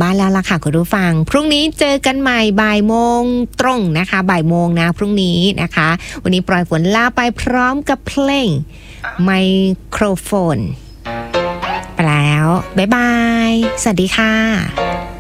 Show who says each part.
Speaker 1: บ้านแล้วล่ะค่ะคุณผู้ฟังพรุ่งนี้เจอกันใหม่บ่ายโมงตรงนะคะบ่ายโมงนะพรุ่งนี้นะคะวันนี้ปล่อยฝนลาไปพร้อมกับเพลงไมโครโฟนไปแล้วบ๊ายบายสวัสดีค่ะ